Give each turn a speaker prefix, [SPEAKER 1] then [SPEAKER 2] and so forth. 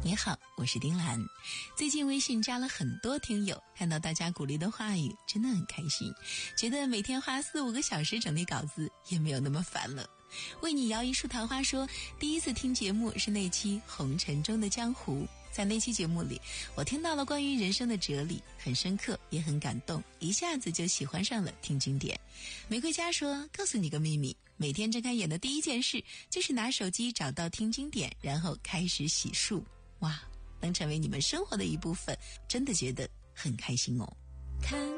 [SPEAKER 1] 你好，我是丁兰。最近微信加了很多听友，看到大家鼓励的话语真的很开心，觉得每天花4-5个小时整理稿子也没有那么烦了。为你摇一束桃花说，第一次听节目是那期红尘中的江湖，在那期节目里我听到了关于人生的哲理，很深刻也很感动，一下子就喜欢上了听经典。玫瑰家说，告诉你个秘密，每天睁开眼的第一件事就是拿手机找到听经典，然后开始洗漱。哇，能成为你们生活的一部分，真的觉得很开心哦。